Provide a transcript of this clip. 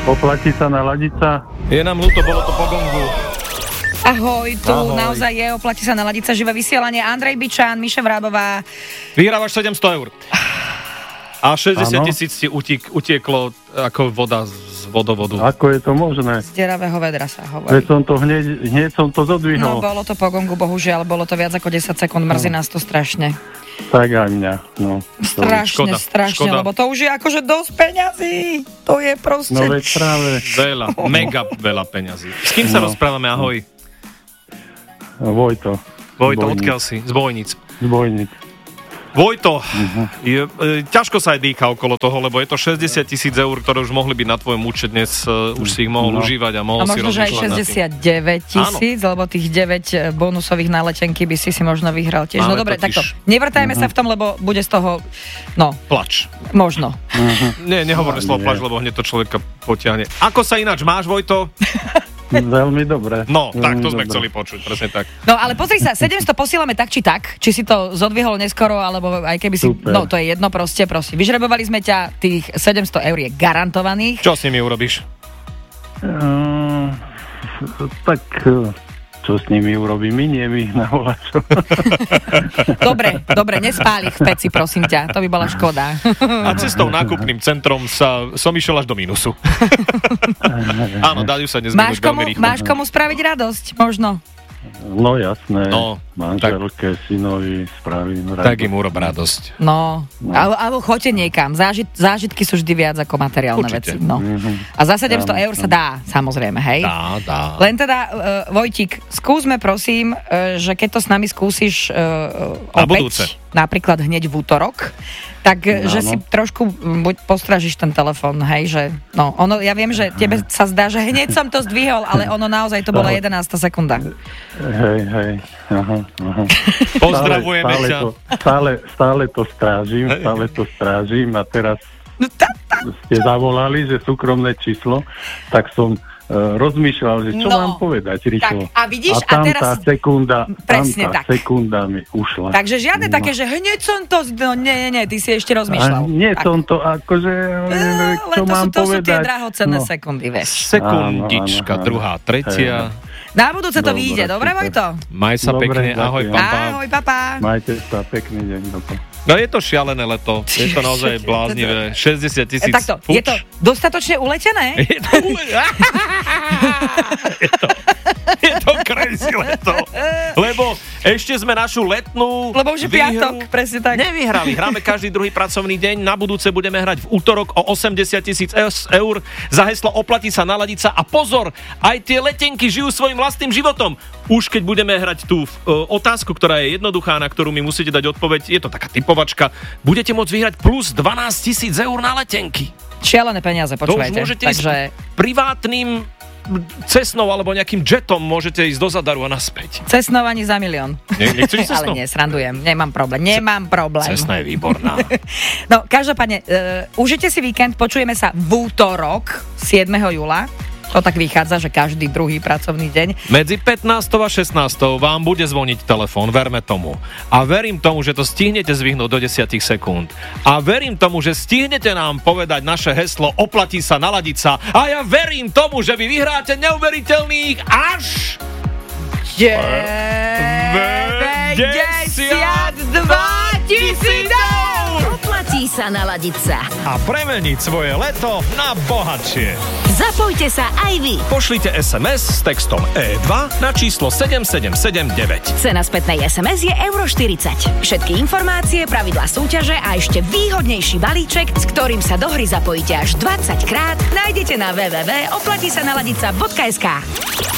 Oplatí sa naladiť sa? Je nám ľúto, bolo to po gongu. Ahoj, tu naozaj je, oplatí sa naladiť sa, živé vysielanie. Andrej Bičan, Miša Vrábová. Vyhrávaš 700 eur. A 60 000 ti utieklo ako voda z vodovodu. Ako je to možné? Z deravého vedra sa hovorí. Veď som to hneď som to zodvihol. No, bolo to po gongu, bohužiaľ, bolo to viac ako 10 sekúnd, mrzí nás to strašne. Tak aj mňa, no. Strašne, škoda. Lebo to už je akože dosť peňazí. To je proste... No veď práve. Veľa, mega veľa peňazí. S kým sa rozprávame, ahoj? Vojto, odkiaľ si? Z Bojnic. Vojto, ťažko sa aj dýcha okolo toho, lebo je to 60 000 eur, ktoré už mohli byť na tvojom účte dnes, už si ich mohol užívať a mohol si rozmýšľať. A možno, že aj 69 000, lebo tých 9 bonusových na letenky by si možno vyhral tiež. No dobre, takto, nevrtajme sa v tom, lebo bude z toho, plač. Možno. Nie, nehovorme slovo plač, lebo hneď to človeka potiahne. Ako sa ináč máš, Vojto? Veľmi dobre. No, tak to sme chceli počuť, presne tak. No, ale pozri sa, 700 posielame tak, či si to zodvihol neskoro, alebo aj keby si, super. No to je jedno proste. Vyžrebovali sme ťa, tých 700 eur je garantovaných. Čo s nimi urobíš? Čo s nimi urobím? Miniem ich na volačo. Dobre, nespáli v peci, prosím ťa, to by bola škoda. A cestou nákupným centrom som išiel až do mínusu. Áno, dajú sa dnes veľmi rýchlo. Máš komu spraviť radosť, možno? No jasné, no, manželke, synovi spravím radosť. Tak im urob radosť. No. Alebo choďte niekam, zážitky sú vždy viac ako materiálne určite veci. No. A za 700 eur sa dá, samozrejme, hej? Dá. Len teda, Vojtík, skúsme prosím, že keď to s nami skúsiš opäť, napríklad hneď v útorok, tak že si trošku buď postražíš ten telefón, hej, že ja viem, že tebe sa zdá, že hneď som to zdvihol, ale ono naozaj to bola 11. sekunda. Hej, aha. Pozdravujeme ťa. Stále to strážim a teraz ste zavolali, že súkromné číslo, tak som rozmýšľal, že čo mám povedať rýchlo. Tak, a vidíš, a tam teraz... tá sekunda mi ušla. Takže žiadne také, že hneď som to... Nie, ty si ešte rozmýšľal. Som to akože... čo mám povedať? To sú tie drahocenné sekundy, vieš. Sekundička, druhá, tretia. Na budúce to vyjde, dobre, Vojto? Maj sa pekne, ahoj, papa. Ahoj, papa. Majte sa, pekný deň, dopo. No je to šialené leto, je to naozaj bláznivé, 60 000 Takto, je to dostatočne uletené? Je to crazy leto, lebo ešte sme našu letnú lebo už je piatok, presne tak. Nevyhrali, hráme každý druhý pracovný deň, na budúce budeme hrať v útorok o 80 000 eur za heslo oplatí sa naladiť sa a pozor, aj tie letenky žijú svojim vlastným životom. Už keď budeme hrať tú otázku, ktorá je jednoduchá, na ktorú mi musíte dať odpoveď, je to taká typovačka, budete môcť vyhrať plus 12 000 eur na letenky. Šialené peniaze, počúvajte. To už môžete ísť privátnym cestnou alebo nejakým jetom môžete ísť do Zadaru a naspäť. Cestnou ani za milión. Nechceš cestnou? Ale nie, srandujem, nemám problém. Cestná je výborná. No, každopádne, užite si víkend, počujeme sa v útorok 7. júla. To tak vychádza, že každý druhý pracovný deň. Medzi 15. a 16. vám bude zvoniť telefón, verme tomu. A verím tomu, že to stihnete zvihnúť do 10 sekúnd. A verím tomu, že stihnete nám povedať naše heslo oplatí sa naladiť sa. A ja verím tomu, že vy vyhráte neuveriteľných až 92 000 eur! Oplatí sa naladiť sa. A premeniť svoje leto na bohatšie. Zapojte sa aj vy. Pošlite SMS s textom E2 na číslo 7779. Cena spätnej SMS je €40. Všetky informácie, pravidlá súťaže a ešte výhodnejší balíček, s ktorým sa do hry zapojíte až 20 krát, nájdete na www.oplatisanaladica.sk.